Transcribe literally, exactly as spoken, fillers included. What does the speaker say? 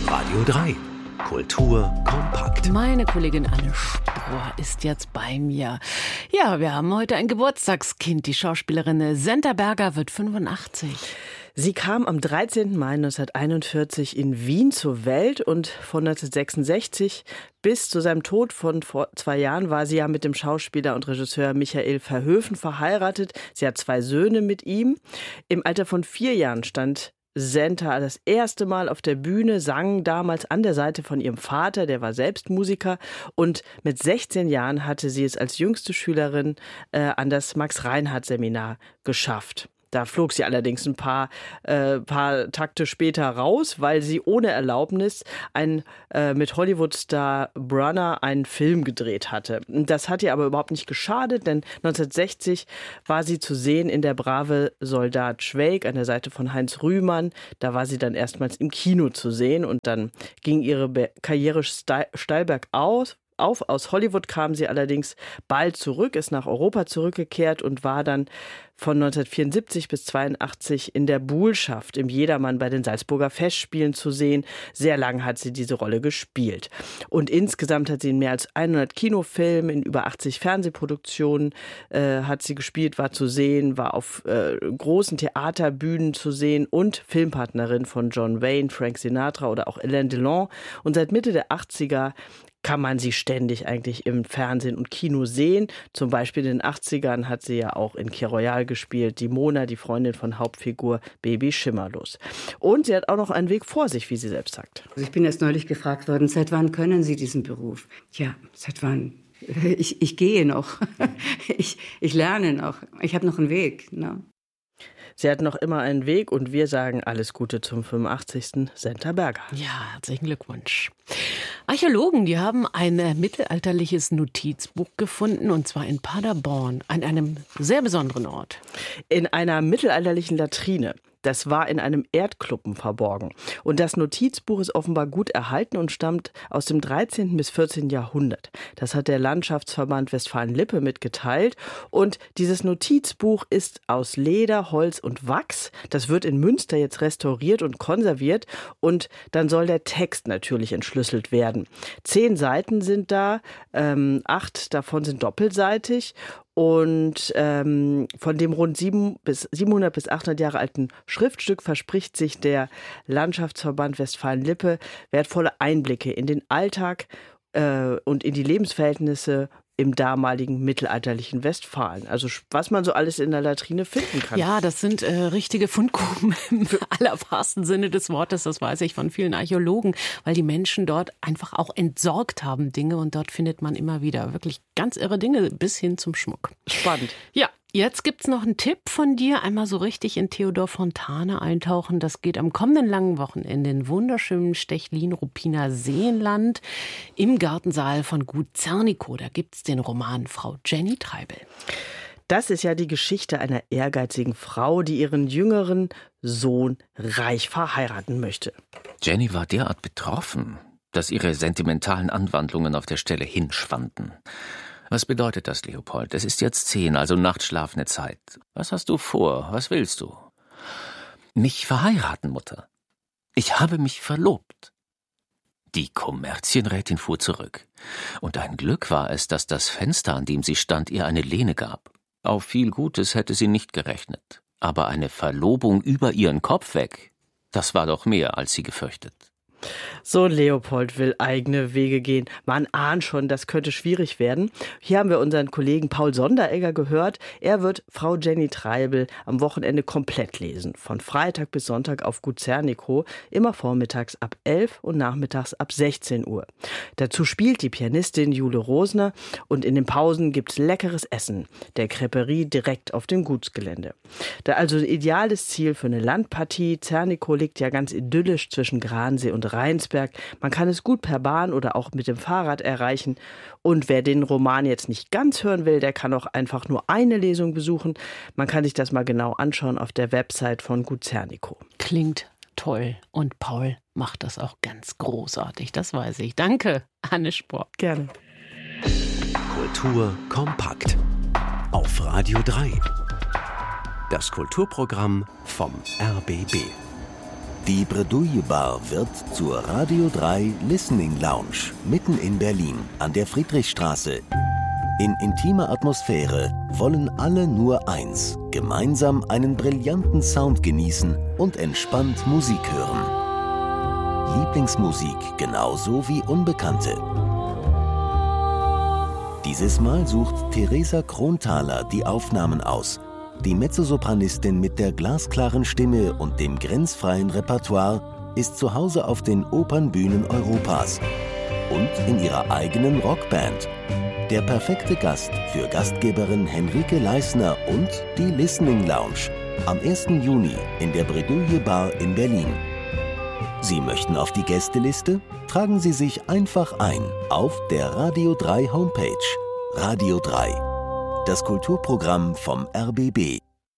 Radio drei. Kultur kompakt. Meine Kollegin Anne Spohr ist jetzt bei mir. Ja, wir haben heute ein Geburtstagskind. Die Schauspielerin Senta Berger wird fünfundachtzig. Sie kam am dreizehnten Mai neunzehnhunderteinundvierzig in Wien zur Welt und von neunzehnhundertsechsundsechzig bis zu seinem Tod von vor zwei Jahren war sie ja mit dem Schauspieler und Regisseur Michael Verhoeven verheiratet. Sie hat zwei Söhne mit ihm. Im Alter von vier Jahren stand Senta das erste Mal auf der Bühne, sang damals an der Seite von ihrem Vater, der war selbst Musiker, und mit sechzehn Jahren hatte sie es als jüngste Schülerin äh, an das Max-Reinhardt-Seminar geschafft. Da flog sie allerdings ein paar, äh, paar Takte später raus, weil sie ohne Erlaubnis ein, äh, mit Hollywood-Star Brunner einen Film gedreht hatte. Das hat ihr aber überhaupt nicht geschadet, denn neunzehnhundertsechzig war sie zu sehen in Der brave Soldat Schweik an der Seite von Heinz Rühmann. Da war sie dann erstmals im Kino zu sehen und dann ging ihre Be- Karriere steil bergauf. Auf. Aus Hollywood kam sie allerdings bald zurück, ist nach Europa zurückgekehrt und war dann von neunzehnhundertvierundsiebzig bis zweiundachtzig in der Buhlschaft im Jedermann bei den Salzburger Festspielen zu sehen. Sehr lange hat sie diese Rolle gespielt. Und insgesamt hat sie in mehr als hundert Kinofilmen, in über achtzig Fernsehproduktionen äh, hat sie gespielt, war zu sehen, war auf äh, großen Theaterbühnen zu sehen und Filmpartnerin von John Wayne, Frank Sinatra oder auch Alain Delon. Und seit Mitte der achtziger kann man sie ständig eigentlich im Fernsehen und Kino sehen. Zum Beispiel in den achtzigern hat sie ja auch in Key Royale gespielt, die Mona, die Freundin von Hauptfigur Baby Schimmerlos. Und sie hat auch noch einen Weg vor sich, wie sie selbst sagt. Also ich bin erst neulich gefragt worden, seit wann können Sie diesen Beruf? Ja, seit wann? Ich, ich gehe noch. ich, ich lerne noch. Ich habe noch einen Weg. Ne? Sie hat noch immer einen Weg und wir sagen alles Gute zum fünfundachtzigsten Senta Berger. Ja, herzlichen Glückwunsch. Archäologen, die haben ein mittelalterliches Notizbuch gefunden, und zwar in Paderborn, an einem sehr besonderen Ort. In einer mittelalterlichen Latrine. Das war in einem Erdkluppen verborgen. Und das Notizbuch ist offenbar gut erhalten und stammt aus dem dreizehnten bis vierzehnten Jahrhundert. Das hat der Landschaftsverband Westfalen-Lippe mitgeteilt. Und dieses Notizbuch ist aus Leder, Holz und Wachs. Das wird in Münster jetzt restauriert und konserviert. Und dann soll der Text natürlich entschlüsselt werden. Zehn Seiten sind da, ähm, acht davon sind doppelseitig. Und ähm, von dem rund sieben bis siebenhundert bis achthundert Jahre alten Schriftstück verspricht sich der Landschaftsverband Westfalen-Lippe wertvolle Einblicke in den Alltag äh, und in die Lebensverhältnisse im damaligen mittelalterlichen Westfalen. Also was man so alles in der Latrine finden kann. Ja, das sind äh, richtige Fundgruben im allerwahrsten Sinne des Wortes. Das weiß ich von vielen Archäologen, weil die Menschen dort einfach auch entsorgt haben Dinge, und dort findet man immer wieder wirklich ganz irre Dinge bis hin zum Schmuck. Spannend. Ja. Jetzt gibt's noch einen Tipp von dir. Einmal so richtig in Theodor Fontane eintauchen. Das geht am kommenden langen Wochenende in wunderschönen Stechlin-Ruppiner Seenland im Gartensaal von Gut Zernikow. Da gibt's den Roman Frau Jenny Treibel. Das ist ja die Geschichte einer ehrgeizigen Frau, die ihren jüngeren Sohn reich verheiraten möchte. Jenny war derart betroffen, dass ihre sentimentalen Anwandlungen auf der Stelle hinschwanden. Was bedeutet das, Leopold? Es ist jetzt zehn, also nachtschlafende Zeit. Was hast du vor? Was willst du? Mich verheiraten, Mutter. Ich habe mich verlobt. Die Kommerzienrätin fuhr zurück. Und ein Glück war es, dass das Fenster, an dem sie stand, ihr eine Lehne gab. Auf viel Gutes hätte sie nicht gerechnet. Aber eine Verlobung über ihren Kopf weg, das war doch mehr, als sie gefürchtet. So, Leopold will eigene Wege gehen. Man ahnt schon, das könnte schwierig werden. Hier haben wir unseren Kollegen Paul Sonderegger gehört. Er wird Frau Jenny Treibel am Wochenende komplett lesen. Von Freitag bis Sonntag auf Gut Zernikow, immer vormittags ab elf und nachmittags ab sechzehn Uhr. Dazu spielt die Pianistin Jule Rosner und in den Pausen gibt's leckeres Essen. Der Crêperie direkt auf dem Gutsgelände. Da also ein ideales Ziel für eine Landpartie. Zernikow liegt ja ganz idyllisch zwischen Gransee und Rheinsberg. Man kann es gut per Bahn oder auch mit dem Fahrrad erreichen. Und wer den Roman jetzt nicht ganz hören will, der kann auch einfach nur eine Lesung besuchen. Man kann sich das mal genau anschauen auf der Website von Gut Zernikow. Klingt toll. Und Paul macht das auch ganz großartig, das weiß ich. Danke, Anne Spohr. Gerne. Kultur kompakt. Auf Radio drei. Das Kulturprogramm vom R B B. Die Bredouille Bar wird zur Radio drei Listening Lounge mitten in Berlin an der Friedrichstraße. In intimer Atmosphäre wollen alle nur eins: gemeinsam einen brillanten Sound genießen und entspannt Musik hören. Lieblingsmusik genauso wie Unbekannte. Dieses Mal sucht Theresa Kronthaler die Aufnahmen aus. Die Mezzosopranistin mit der glasklaren Stimme und dem grenzfreien Repertoire ist zu Hause auf den Opernbühnen Europas und in ihrer eigenen Rockband. Der perfekte Gast für Gastgeberin Henrike Leisner und die Listening Lounge am ersten Juni in der Bredouille Bar in Berlin. Sie möchten auf die Gästeliste? Tragen Sie sich einfach ein auf der Radio drei Homepage. Radio drei, das Kulturprogramm vom R B B.